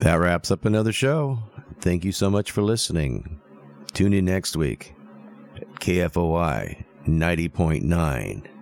That wraps up another show. Thank you so much for listening. Tune in next week at KFOI 90.9.